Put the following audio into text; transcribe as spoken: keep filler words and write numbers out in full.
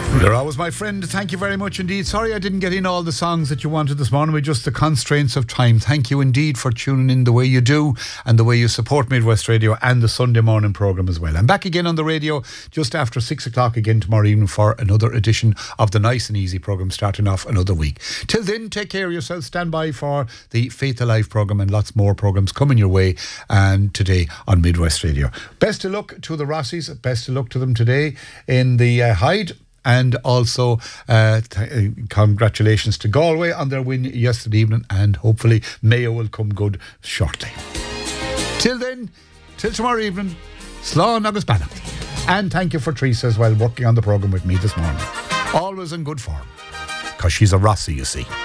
You're always my friend. Thank you very much indeed. Sorry I didn't get in all the songs that you wanted this morning with just the constraints of time. Thank you indeed for tuning in the way you do and the way you support Midwest Radio and the Sunday morning programme as well. I'm back again on the radio just after six o'clock again tomorrow evening for another edition of the Nice and Easy programme, starting off another week. Till then, take care of yourself. Stand by for the Faith Alive programme and lots more programmes coming your way and today on Midwest Radio. Best of luck to the Rossies. Best of luck to them today in the uh, Hyde. And also uh, th- congratulations to Galway on their win yesterday evening, and hopefully Mayo will come good shortly. Till then, till tomorrow evening, Slán agus Bannock. And thank you for Teresa as well, working on the programme with me this morning. Always in good form, because she's a Rossi, you see.